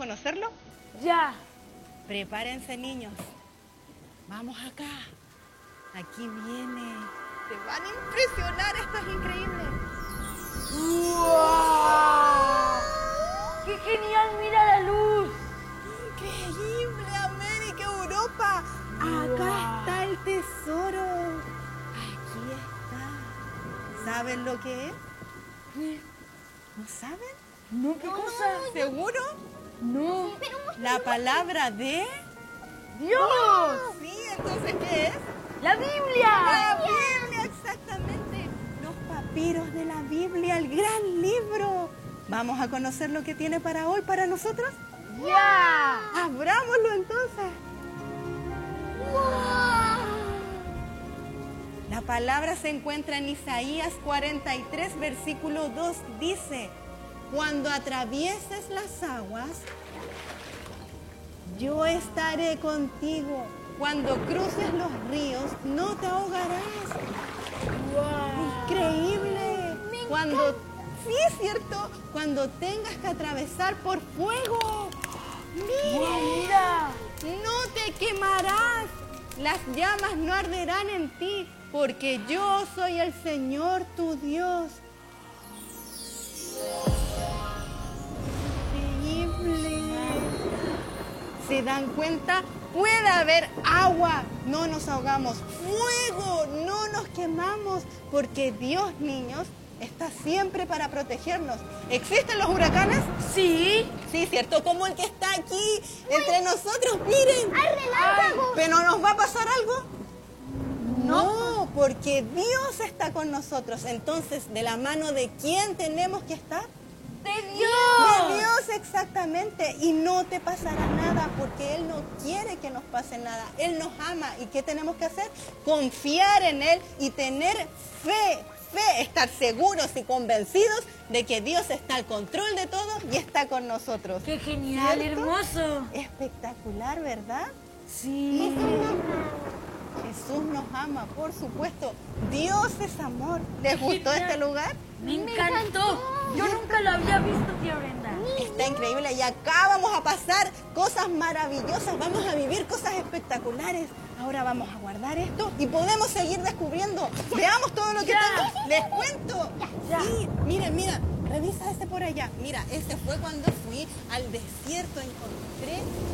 conocerlo? Ya. Prepárense, niños. Vamos acá. Aquí viene. Te van a impresionar, esto es increíble. ¡Wow! ¡Qué genial! ¡Mira la luz! Increíble, América, Europa. Acá está el tesoro. Aquí está. ¿Saben lo que es? ¿No saben? No, ¿qué cosa? ¿Seguro? No. La palabra de... ¡Dios! Sí, entonces, ¿qué es? ¡La Biblia! La Biblia, exactamente. Los papiros de la Biblia, el gran libro. ¿Vamos a conocer lo que tiene para hoy, para nosotros? ¡Ya! Abrámoslo entonces. La palabra se encuentra en Isaías 43, versículo 2. Dice, cuando atravieses las aguas, yo estaré contigo. Cuando cruces los ríos, no te ahogarás. ¡Wow! Increíble. Cuando, sí es cierto, cuando tengas que atravesar por fuego, ¡Mira! no te quemarás. Las llamas no arderán en ti, porque yo soy el Señor tu Dios. Increíble. ¿Se dan cuenta? Puede haber agua, no nos ahogamos. Fuego, no nos quemamos, porque Dios, niños, está siempre para protegernos. ¿Existen los huracanes? Sí. Sí, cierto, como el que está aquí entre nosotros, miren. ¡Hay relámpagos! ¿Pero nos va a pasar algo? No, porque Dios está con nosotros. Entonces, ¿de la mano de quién tenemos que estar? ¡De De Dios! Dios, exactamente. Y no te pasará nada porque Él no quiere que nos pase nada. Él nos ama. ¿Y qué tenemos que hacer? Confiar en Él y tener fe. Estar seguros y convencidos de que Dios está al control de todo y está con nosotros. ¡Qué genial, ¿Cierto? hermoso! Espectacular, ¿verdad? Sí. Jesús nos ama, por supuesto. Dios es amor. ¿Les gustó este lugar? Me encantó. Yo nunca lo había visto, tía Brenda. Está increíble y acá vamos a pasar cosas maravillosas, vamos a vivir cosas espectaculares. Ahora vamos a guardar esto y podemos seguir descubriendo. Veamos todo lo que Ya. tengo. Les cuento. Ya. Sí, miren, mira, revisa ese por allá. Mira, ese fue cuando fui al desierto, encontré